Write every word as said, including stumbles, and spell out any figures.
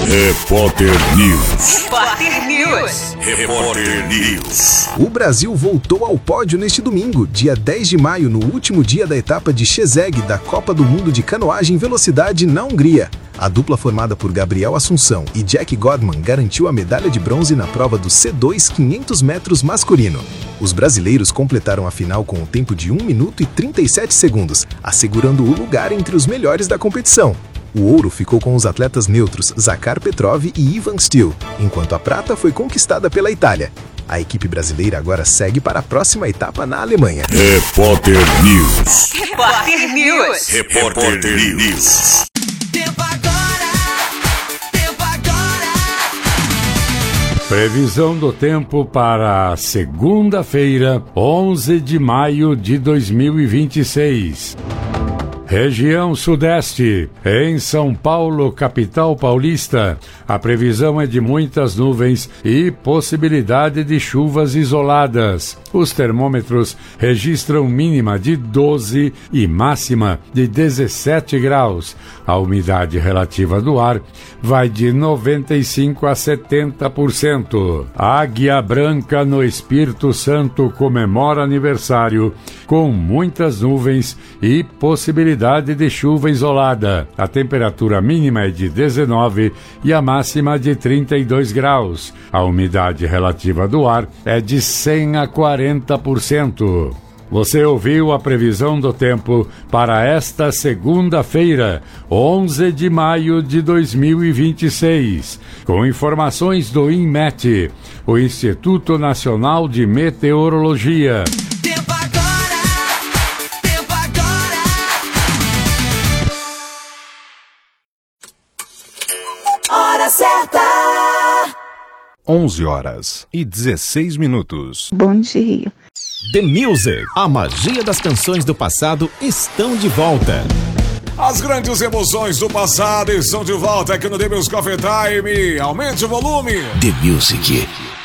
Repórter News. Repórter News. Repórter News. O Brasil voltou ao pódio neste domingo, dia dez de maio, no último dia da etapa de Szeged da Copa do Mundo de Canoagem Velocidade na Hungria. A dupla formada por Gabriel Assunção e Jack Godman garantiu a medalha de bronze na prova do C dois quinhentos metros masculino. Os brasileiros completaram a final com um tempo de um minuto e trinta e sete segundos, assegurando o lugar entre os melhores da competição. O ouro ficou com os atletas neutros Zakhar Petrov e Ivan Stiel, enquanto a prata foi conquistada pela Itália. A equipe brasileira agora segue para a próxima etapa na Alemanha. Repórter News. Repórter News. Repórter News. Tempo agora, tempo agora. Previsão do tempo para segunda-feira, onze de maio de dois mil e vinte e seis. Região Sudeste, em São Paulo, capital paulista, a previsão é de muitas nuvens e possibilidade de chuvas isoladas. Os termômetros registram mínima de doze e máxima de dezessete graus. A umidade relativa do ar vai de noventa e cinco a setenta por cento. Águia Branca no Espírito Santo comemora aniversário com muitas nuvens e possibilidade de chuva isolada. A temperatura mínima é de dezenove e a máxima de trinta e dois graus. A umidade relativa do ar é de cem a quarenta por cento. Você ouviu a previsão do tempo para esta segunda-feira, onze de maio de dois mil e vinte e seis, com informações do INMET, o Instituto Nacional de Meteorologia. Tempo agora, tempo agora. Hora certa. onze horas e dezesseis minutos. Bom dia. The Music, a magia das canções do passado estão de volta. As grandes emoções do passado estão de volta aqui no The Music Coffee Time. Aumente o volume. The Music.